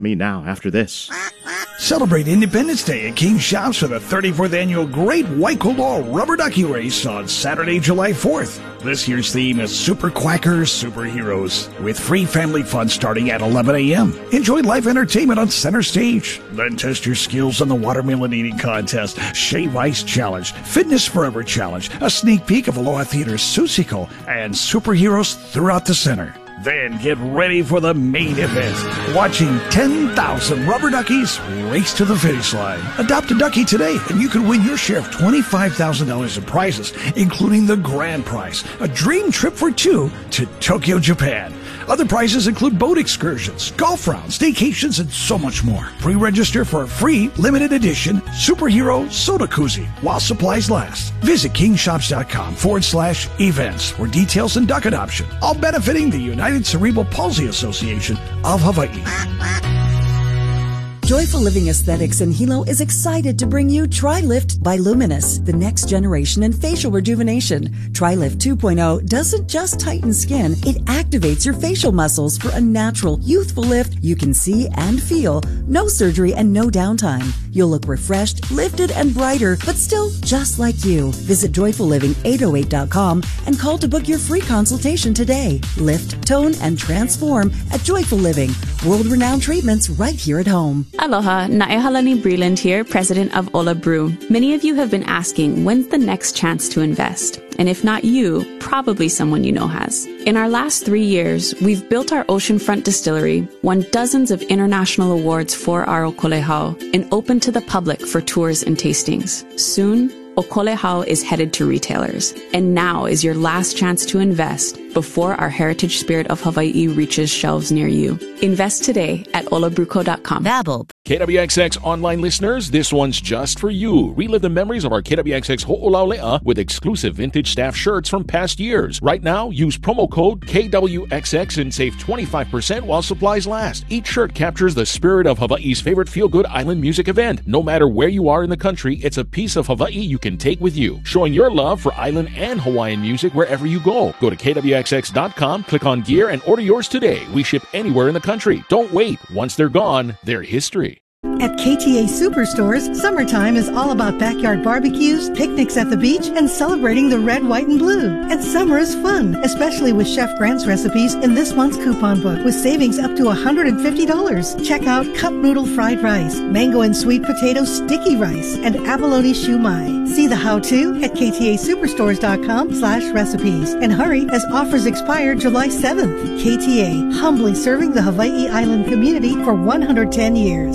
me now after this. Celebrate Independence Day at King Shops for the 34th annual Great White Coldall Rubber Ducky Race on Saturday, July 4th. This year's theme is Super Quackers, Superheroes, with free family fun starting at 11 a.m. Enjoy live entertainment on center stage. Then test your skills on the watermelon eating contest, Shave Ice Challenge, Fitness Forever Challenge, a sneak peek of Aloha Theater's Susico, and superheroes throughout the center. Then get ready for the main event, watching 10,000 rubber duckies race to the finish line. Adopt a ducky today, and you can win your share of $25,000 in prizes, including the grand prize, a dream trip for two to Tokyo, Japan. Other prizes include boat excursions, golf rounds, staycations, and so much more. Pre-register for a free, limited edition Superhero Soda Koozie while supplies last. Visit kingshops.com/events for details and duck adoption, all benefiting the United Cerebral Palsy Association of Hawaii. Joyful Living Aesthetics in Hilo is excited to bring you TriLift by Luminous, the next generation in facial rejuvenation. TriLift 2.0 doesn't just tighten skin, it activates your facial muscles for a natural, youthful lift you can see and feel. No surgery and no downtime. You'll look refreshed, lifted, and brighter, but still just like you. Visit JoyfulLiving808.com and call to book your free consultation today. Lift, tone, and transform at Joyful Living. World-renowned treatments right here at home. Aloha, Naehalani Breland here, president of Ola Brew. Many of you have been asking, when's the next chance to invest? And if not you, probably someone you know has. In our last 3 years, we've built our oceanfront distillery, won dozens of international awards for our Okolehau, and opened to the public for tours and tastings. Soon, Okolehau is headed to retailers. And now is your last chance to invest before our Heritage Spirit of Hawaii reaches shelves near you. Invest today at olabruco.com. Babble. KWXX online listeners, this one's just for you. Relive the memories of our KWXX Ho'olaulea with exclusive vintage staff shirts from past years. Right now, use promo code KWXX and save 25% while supplies last. Each shirt captures the spirit of Hawaii's favorite feel-good island music event. No matter where you are in the country, it's a piece of Hawaii you can take with you, showing your love for island and Hawaiian music wherever you go. Go to KWXX.com, click on gear, and order yours today. We ship anywhere in the country. Don't wait. Once they're gone, they're history. At KTA Superstores, summertime is all about backyard barbecues, picnics at the beach, and celebrating the red, white, and blue. And summer is fun, especially with Chef Grant's recipes in this month's coupon book with savings up to $150. Check out cup noodle fried rice, mango and sweet potato sticky rice, and abalone shumai. See the how-to at KTASuperstores.com/recipes. And hurry, as offers expire July 7th. KTA, humbly serving the Hawaii Island community for 110 years.